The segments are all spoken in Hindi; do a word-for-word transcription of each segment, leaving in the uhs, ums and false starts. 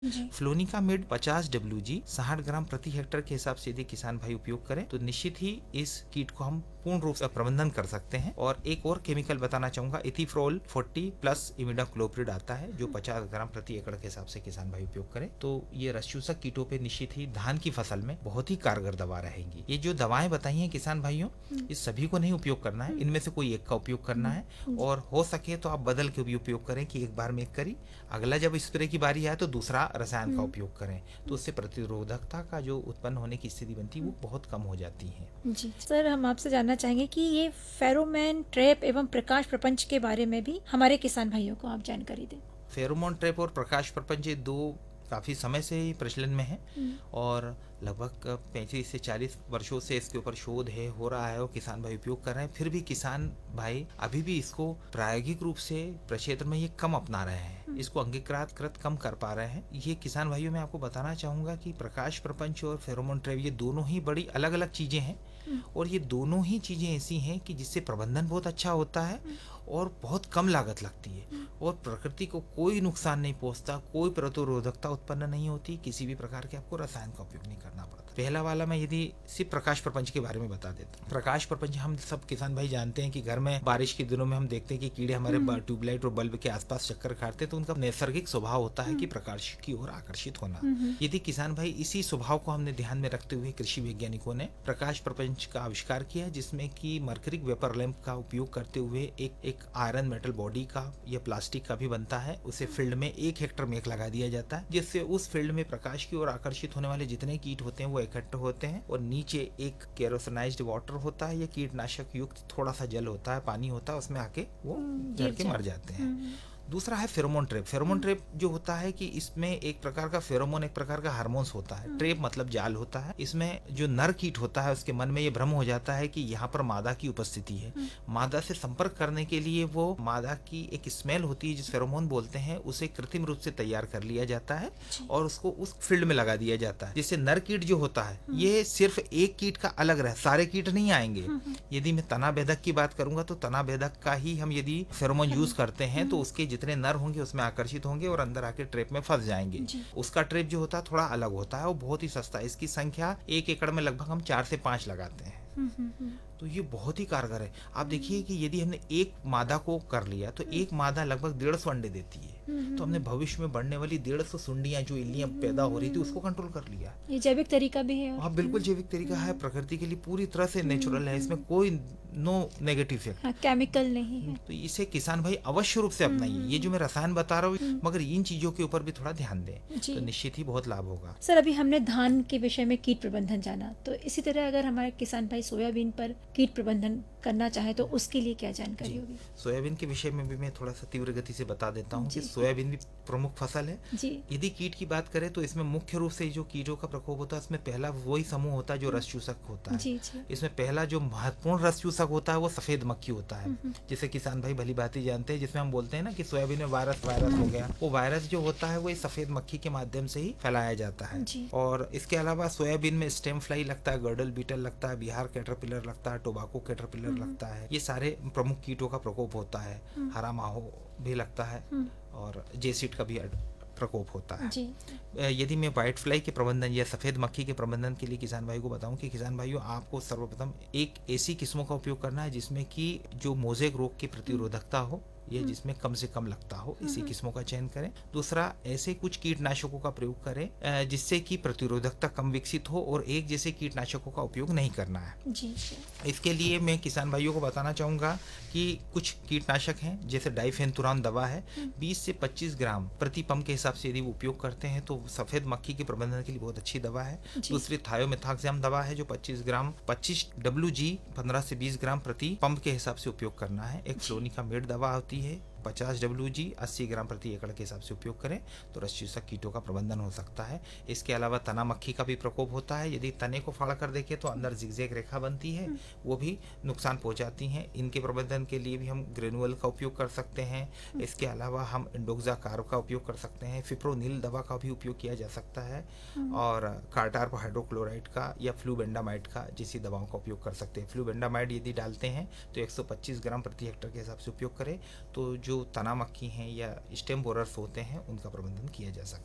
जी। फ्लोनिकामिड पचास डब्ल्यू जी साठ ग्राम प्रति हेक्टेयर के हिसाब से यदि किसान भाई उपयोग करें तो निश्चित ही इस कीट को हम पूर्ण रूप से प्रबंधन कर सकते हैं। और एक और केमिकल बताना चाहूंगा, इथिफ्रोल चालीस प्लस इमिडाक्लोप्रिड आता है जो पचास ग्राम प्रति एकड़ के हिसाब से किसान भाई उपयोग करें तो ये रस चूसक कीटों पे निश्चित ही धान की फसल में बहुत ही कारगर दवा रहेंगी। ये जो दवाएं बताई हैं किसान भाइयों, इस सभी को नहीं उपयोग करना है, इनमें से कोई एक का उपयोग करना है। और हो सके तो आप बदल के भी उपयोग करें कि एक बार में एक करी, अगला जब स्प्रे की बारी आए तो दूसरा रसायन का उपयोग करें, तो उससे प्रतिरोधकता का जो उत्पन्न होने की स्थिति बनती है वो बहुत कम हो जाती है। जी सर, हम आपसे जानना चाहेंगे कि ये फेरोमोन ट्रैप एवं प्रकाश प्रपंच के बारे में भी हमारे किसान भाइयों को आप जानकारी दें। फेरोमोन ट्रैप और प्रकाश प्रपंच ये दो काफ़ी समय से ही प्रचलन में है और लगभग पैंतीस से चालीस वर्षों से इसके ऊपर शोध है हो रहा है और किसान भाई उपयोग कर रहे हैं। फिर भी किसान भाई अभी भी इसको प्रायोगिक रूप से प्रक्षेत्र में ये कम अपना रहे हैं, इसको अंगीकृत कृत कम कर पा रहे हैं। ये किसान भाइयों मैं आपको बताना चाहूँगा कि प्रकाश प्रपंच और फेरोमोन ट्रैप ये दोनों ही बड़ी अलग अलग चीज़ें हैं और ये दोनों ही चीज़ें ऐसी हैं कि जिससे प्रबंधन बहुत अच्छा होता है और बहुत कम लागत लगती है और प्रकृति को कोई नुकसान नहीं पहुंचता, कोई प्रतिरोधकता उत्पन्न नहीं होती, किसी भी प्रकार के आपको रसायन का उपयोग नहीं करना पड़ता। पहला वाला मैं यदि सिर्फ प्रकाश प्रपंच के बारे में बता देता हूँ। प्रकाश प्रपंच हम सब किसान भाई जानते हैं कि घर में बारिश के दिनों में हम देखते हैं कि कीड़े हमारे ट्यूबलाइट और बल्ब के आसपास चक्कर काटते हैं, तो उनका नैसर्गिक स्वभाव होता है कि प्रकाश की ओर आकर्षित होना। यदि किसान भाई इसी स्वभाव को हमने ध्यान में रखते हुए कृषि वैज्ञानिकों ने प्रकाश प्रपंच का आविष्कार किया, जिसमें कि मर्करिक वेपर लैंप का उपयोग करते हुए एक एक आयरन मेटल बॉडी का या प्लास्टिक का भी बनता है, उसे फील्ड में एक हेक्टर में एक लगा दिया जाता है, जिससे उस फील्ड में प्रकाश की ओर आकर्षित होने वाले जितने कीट होते हैं वो इकट्ठे होते हैं और नीचे एक केरोसिनाइज्ड वाटर होता है या कीटनाशक युक्त थोड़ा सा जल होता है, पानी होता है, उसमें आके वो जल के मर जाते हैं। दूसरा है फेरोमोन ट्रैप। फेरोमोन ट्रैप जो होता है कि इसमें एक प्रकार का फेरोमोन एक प्रकार का हार्मोन्स होता है, ट्रैप मतलब जाल होता है। इसमें जो नर कीट होता है उसके मन में ये भ्रम हो जाता है कि यहाँ पर मादा की उपस्थिति है। मादा से संपर्क करने के लिए वो मादा की एक स्मेल होती है जिस फेरोमोन बोलते हैं, उसे कृत्रिम रूप से तैयार कर लिया जाता है और उसको उस फील्ड में लगा दिया जाता है। जिससे नर कीट जो होता है ये सिर्फ एक कीट का अलग रहे, सारे कीट नहीं आएंगे। यदि मैं तना भेदक की बात करूंगा तो तना भेदक का ही हम यदि फेरोमोन यूज करते हैं तो उसके जितने नर होंगे उसमें आकर्षित होंगे और अंदर आके ट्रैप में फंस जाएंगे। उसका ट्रैप जो होता है थोड़ा अलग होता है और बहुत ही सस्ता है। इसकी संख्या एक एकड़ में लगभग हम चार से पांच लगाते हैं, तो ये बहुत ही कारगर है। आप देखिए कि यदि हमने एक मादा को कर लिया तो एक मादा लगभग डेढ़ सौ अंडे देती है, तो हमने भविष्य में बढ़ने वाली डेढ़ सौ सुंडियां जो इल्लियां पैदा हो रही थी उसको कंट्रोल कर लिया। ये जैविक तरीका भी है। हाँ बिल्कुल जैविक तरीका है, प्रकृति के लिए पूरी तरह से नेचुरल है, इसमें कोई नो नेगेटिव इफेक्ट, हाँ, केमिकल नहीं है। तो इसे किसान भाई अवश्य रूप से अपनाइए। ये जो मैं रसायन बता रहा हूँ मगर इन चीजों के ऊपर भी थोड़ा ध्यान दें तो निश्चित ही बहुत लाभ होगा। सर, अभी हमने धान के विषय में कीट प्रबंधन जाना, तो इसी तरह अगर हमारे किसान भाई सोयाबीन पर कीट प्रबंधन करना चाहे तो उसके लिए क्या जानकारी होगी? सोयाबीन के विषय में भी मैं थोड़ा सा तीव्र गति से बता देता हूँ कि सोयाबीन भी प्रमुख फसल है। यदि कीट की बात करें तो इसमें मुख्य रूप से जो कीटों का प्रकोप होता है उसमें पहला वही समूह होता है जो रस चूसक होता है। जी, जी। इसमें पहला जो महत्वपूर्ण रस चूसक होता है वो सफेद मक्खी होता है, जिसे किसान भाई भली भांति जानते हैं, जिसमें हम बोलते हैं ना कि सोयाबीन में वायरस वायरस हो गया, वो वायरस जो होता है वो सफेद मक्खी के माध्यम से ही फैलाया जाता है। और इसके अलावा सोयाबीन में स्टेम फ्लाई लगता है, गर्डल बीटल लगता है, बिहार कैटरपिलर लगता है, टोबाको कैटरपिलर लगता है, ये सारे प्रमुख कीटों का प्रकोप होता है। हरा माहो भी लगता है और जेसिड का भी प्रकोप होता है जी। यदि मैं व्हाइट फ्लाई के प्रबंधन या सफेद मक्खी के प्रबंधन के लिए किसान भाई को बताऊं कि किसान भाइयों आपको सर्वप्रथम एक ऐसी किस्मों का उपयोग करना है जिसमें कि जो मोजेक रोग की प्रतिरोधकता हो या जिसमें कम से कम लगता हो, इसी किस्मों का चयन करें। दूसरा, ऐसे कुछ कीटनाशकों का प्रयोग करें जिससे कि प्रतिरोधकता कम विकसित हो और एक जैसे कीटनाशकों का उपयोग नहीं करना है जी। इसके लिए मैं किसान भाइयों को बताना चाहूँगा कि कुछ कीटनाशक हैं जैसे डाइफेंथुरान दवा है, बीस से पच्चीस ग्राम प्रति पंप के हिसाब से यदि वो उपयोग करते हैं तो सफेद मक्खी के प्रबंधन के लिए बहुत अच्छी दवा है। दूसरी थायोमेथाक्साम दवा है जो पच्चीस ग्राम पच्चीस डब्ल्यू जी पंद्रह से बीस ग्राम प्रति पंप के हिसाब से उपयोग करना है। एक फ्लोनिकामिड दवा होती है पचास डब्ल्यू जी अस्सी ग्राम प्रति एकड़ के हिसाब से उपयोग करें तो रस चूसक कीटों का प्रबंधन हो सकता है। इसके अलावा तना मक्खी का भी प्रकोप होता है, यदि तने को फाड़ कर देखें तो अंदर जिगजैग रेखा बनती है, वो भी नुकसान पहुंचाती हैं। इनके प्रबंधन के लिए भी हम ग्रेनुअल का उपयोग कर सकते हैं। इसके अलावा हम इंडोक्सा कार्ब का उपयोग कर सकते हैं, फिप्रोनिल दवा का भी उपयोग किया जा सकता है और कार्टार्प हाइड्रोक्लोराइड का या फ्लूबेंडामाइड का जैसी दवाओं का उपयोग कर सकते हैं। फ्लूबेंडामाइड यदि डालते हैं तो एक सौ पच्चीस ग्राम प्रति हेक्टेयर के हिसाब से उपयोग करें तो जो तना मक्खी हैं या स्टेम बोरर्स होते हैं उनका प्रबंधन किया जा सकता है।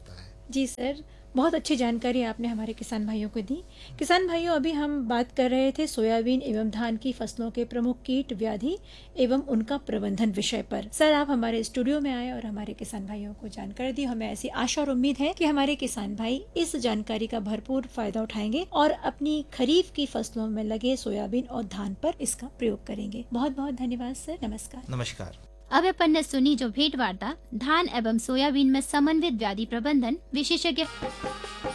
जी सर, बहुत अच्छी जानकारी आपने हमारे किसान भाइयों को दी। किसान भाइयों, अभी हम बात कर रहे थे सोयाबीन एवं धान की फसलों के प्रमुख कीट, व्याधि एवं उनका प्रबंधन विषय पर। सर, आप हमारे स्टूडियो में आए और हमारे किसान भाइयों को जानकारी दी। हमें ऐसी आशा और उम्मीद है कि हमारे किसान भाई इस जानकारी का भरपूर फायदा उठाएंगे और अपनी खरीफ की फसलों में लगे सोयाबीन और धान पर इसका प्रयोग करेंगे। बहुत बहुत धन्यवाद सर। नमस्कार। नमस्कार। अब अपन ने सुनी जो भेंट वार्ता धान एवं सोयाबीन में समन्वित व्याधि प्रबंधन विशेषज्ञ